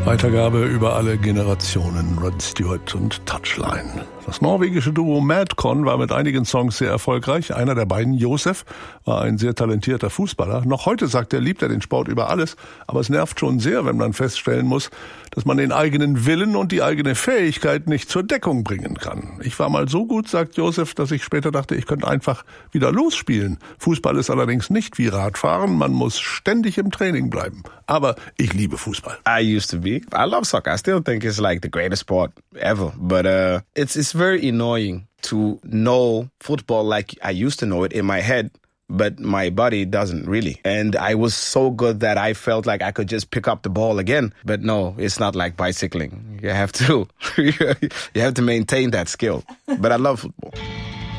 Weitergabe über alle Generationen, Rod Stewart und Touchline. Das norwegische Duo Madcon war mit einigen Songs sehr erfolgreich. Einer der beiden, Josef, war ein sehr talentierter Fußballer. Noch heute sagt er, liebt er den Sport über alles. Aber es nervt schon sehr, wenn man feststellen muss, dass man den eigenen Willen und die eigene Fähigkeit nicht zur Deckung bringen kann. Ich war mal so gut, sagt Josef, dass ich später dachte, ich könnte einfach wieder losspielen. Fußball ist allerdings nicht wie Radfahren. Man muss ständig im Training bleiben. Aber ich liebe Fußball. I used to be. I love soccer. I still think it's like the greatest sport ever. But it's very annoying to know football like I used to know it in my head, but my body doesn't really. And I was so good that I felt like I could just pick up the ball again. But no, it's not like bicycling. You have to maintain that skill. But I love football.